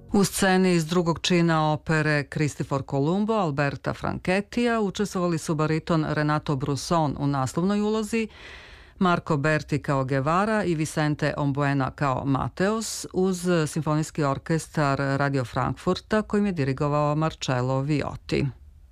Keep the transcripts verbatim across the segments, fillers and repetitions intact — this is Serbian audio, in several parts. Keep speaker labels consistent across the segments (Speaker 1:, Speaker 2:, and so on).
Speaker 1: U sceni iz drugog čina opere Kristofor Kolumbo Alberta Franchetija učestvovali su bariton Renato Brusson u naslovnoj ulozi, Marco Berti kao Guevara i Vicente Ombuena kao Mateos, uz simfonijski orkestar Radio Frankfurta kojim je dirigovao Marcello Viotti.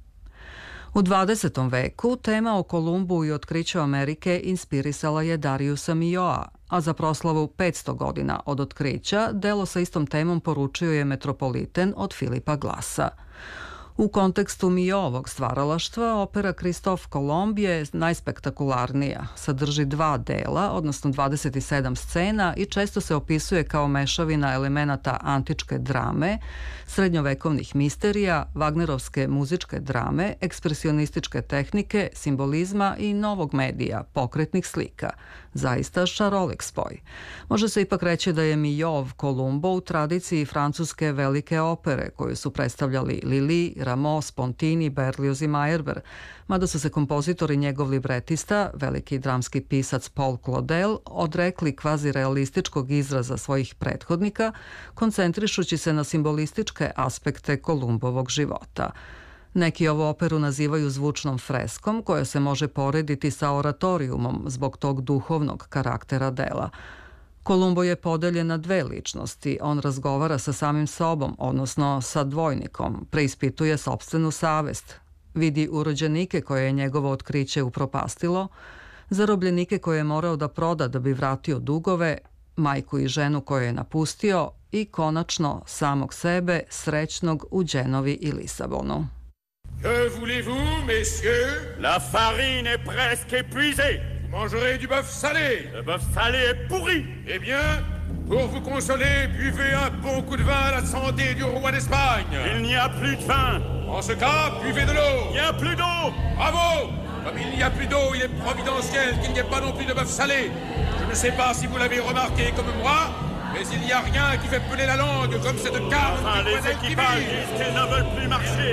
Speaker 1: U dvadesetom veku tema o Kolumbu i otkriću Amerike inspirisala je Dariusa Milhaua, a za proslavu petsto godina od otkrića delo sa istom temom poručio je Metropoliten od Filipa Glassa. U kontekstu Milhauovog stvaralaštva, opera Kristof Kolomb je najspektakularnija. Sadrži dva dela, odnosno dvadeset sedam scena i često se opisuje kao mešavina elemenata antičke drame, srednjovekovnih misterija, Wagnerovske muzičke drame, ekspresionističke tehnike, simbolizma i novog medija, pokretnih slika. Zaista šarolik spoj. Može se ipak reći da je Milhaov Kolumbo u tradiciji francuske velike opere koju su predstavljali Lili, Rameau, Spontini, Berlioz i Meyerbeer, mada su se kompozitori njegov libretista, veliki dramski pisac Paul Claudel, odrekli kvazirealističkog izraza svojih prethodnika, koncentrišući se na simbolističke aspekte Kolumbovog života. Neki ovu operu nazivaju zvučnom freskom koja se može porediti sa oratorijumom zbog tog duhovnog karaktera dela. Kolumbo je podeljen na dve ličnosti. On razgovara sa samim sobom, odnosno sa dvojnikom, preispituje sopstvenu savest, vidi urođenike koje je njegovo otkriće upropastilo, zarobljenike koje je morao da proda da bi vratio dugove, majku i ženu koju je napustio i konačno samog sebe srećnog u Đenovi i Lisabonu.
Speaker 2: Que voulez-vous, messieurs?
Speaker 3: La farine est presque épuisée.
Speaker 2: Vous mangerez du bœuf salé.
Speaker 3: Le bœuf salé est pourri.
Speaker 2: Eh bien, pour vous consoler, buvez un bon coup de vin à la santé du roi d'Espagne.
Speaker 3: Il n'y a plus de vin.
Speaker 2: En ce cas, buvez de l'eau.
Speaker 3: Il n'y a plus d'eau.
Speaker 2: Bravo! Comme il n'y a plus d'eau, il est providentiel qu'il n'y ait pas non plus de bœuf salé. Je ne sais pas si vous l'avez remarqué comme moi, mais il n'y a rien qui fait peler la langue comme cette carne.
Speaker 3: Enfin, les équipages disent qu'ils ne veulent plus marcher.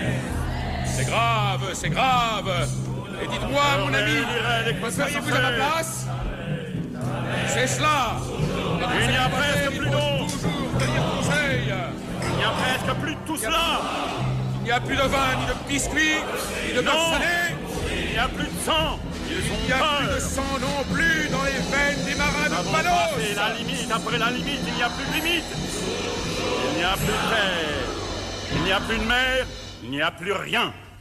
Speaker 2: C'est grave, c'est grave. Et dites-moi, mon ami, me feriez-vous à ma place? C'est cela.
Speaker 3: Il n'y a presque plus d'eau.
Speaker 2: Toujours tenir conseil.
Speaker 3: Il n'y a presque plus de tout cela.
Speaker 2: Il n'y a plus de vin, ni de biscuits, ni de bœuf salé.
Speaker 3: Il n'y a plus de sang. Ils
Speaker 2: Il n'y a plus de sang non plus dans les veines des marins de Palos.
Speaker 3: C'est la limite. Après la limite, il n'y a plus de limite. Il n'y a plus de terre. Il n'y a plus de mer. Il n'y a plus rien.